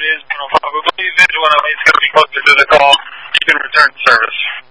is 105. I believe it's going to be closer to the call. You can return to service.